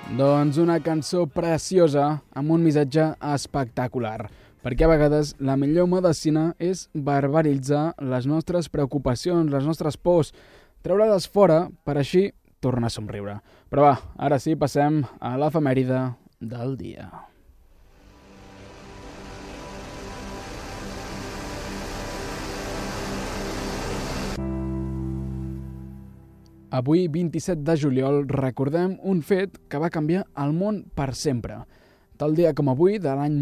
Doncs una cançó preciosa amb un missatge espectacular, perquè a vegades la millor medicina és verbalitzar les nostres preocupacions, les nostres pors, treure-les fora per així tornar a somriure. Però va, ara sí, passem a l'efemèride del dia. Avui, 27 de juliol, recordem un fet que va canviar el món per sempre. Tal dia com avui, de l'any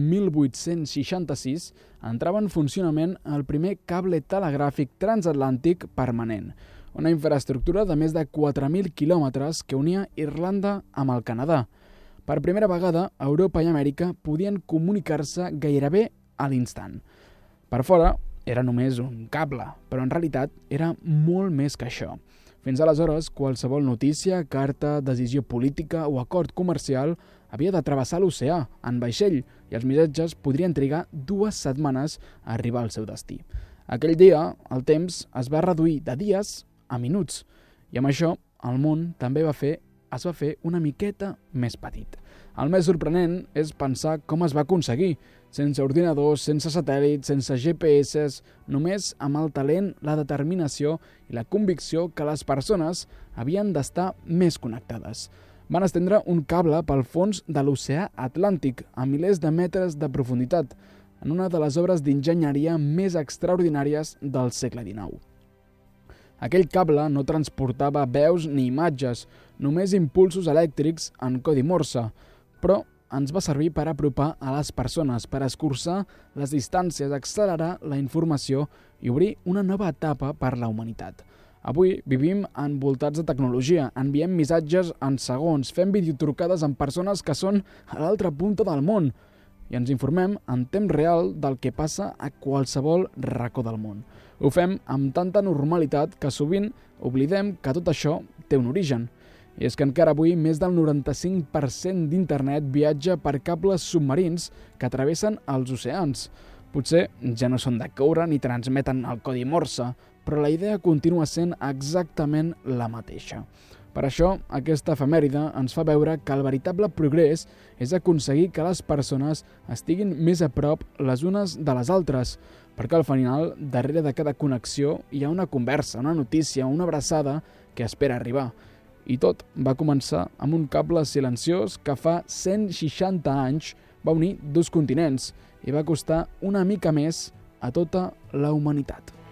1866, entrava en funcionament el primer cable telegràfic transatlàntic permanent, una infraestructura de més de 4.000 quilòmetres que unia Irlanda amb el Canadà. Per primera vegada, Europa i Amèrica podien comunicar-se gairebé a l'instant. Per fora, era només un cable, però en realitat era molt més que això. Fins aleshores, qualsevol notícia, carta, decisió política o acord comercial havia de travessar l'oceà en vaixell i els missatges podrien trigar 2 setmanes a arribar al seu destí. Aquell dia, el temps es va reduir de dies a minuts i amb això el món també es va fer una miqueta més petit. El més sorprenent és pensar com es va aconseguir, sense ordinadors, sense satèl·lits, sense GPS, només amb el talent, la determinació i la convicció que les persones havien d'estar més connectades. Van estendre un cable pel fons de l'oceà Atlàntic a milers de metres de profunditat, en una de les obres d'enginyeria més extraordinàries del segle XIX. Aquell cable no transportava veus ni imatges, només impulsos elèctrics en codi Morse, però ens va servir per apropar a les persones, per escurçar les distàncies, accelerar la informació i obrir una nova etapa per la humanitat. Avui vivim envoltats de tecnologia, enviem missatges en segons, fem videotrucades amb persones que són a l'altra punta del món i ens informem en temps real del que passa a qualsevol racó del món. Ho fem amb tanta normalitat que sovint oblidem que tot això té un origen. I és que encara avui més del 95% d'internet viatja per cables submarins que travessen els oceans. Potser ja no són de coure ni transmeten el codi Morse, però la idea continua sent exactament la mateixa. Per això, aquesta efemèride ens fa veure que el veritable progrés és aconseguir que les persones estiguin més a prop les unes de les altres, perquè al final, darrere de cada connexió, hi ha una conversa, una notícia, una abraçada que espera arribar. I tot va començar amb un cable silenciós que fa 160 anys va unir 2 continents i va costar una mica més a tota la humanitat.